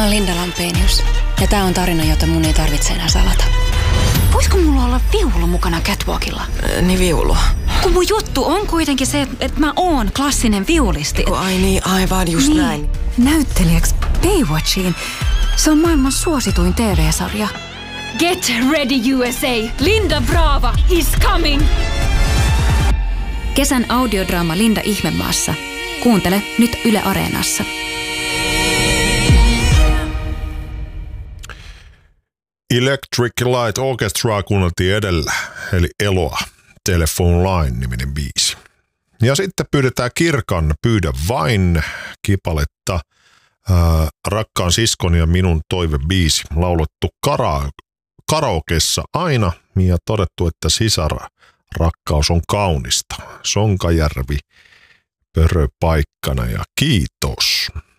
Olen Linda Lampenius, ja tää on tarina, jota mun ei tarvitse enää salata. Voisiko mulla olla viulu mukana catwalkilla? Niin viulu. Kun mun juttu on kuitenkin se, että mä oon klassinen viulisti. Ai niin, aivan just niin. näin. Näyttelijäksi Baywatchiin. Se on maailman suosituin TV-sarja. Get ready USA! Linda Brava is coming! Kesän audiodraama Linda Ihmemaassa. Kuuntele nyt Yle Areenassa. Electric Light Orchestra kuunneltiin edellä, eli Eloa, Telephone Line-niminen biisi. Ja sitten pyydetään Kirkan Pyydä vain -kipaletta, Rakkaan siskon ja minun toivebiisi, laulettu karaokessa aina ja todettu, että sisara rakkaus on kaunista. Sonkajärvi pöröpaikkana ja kiitos.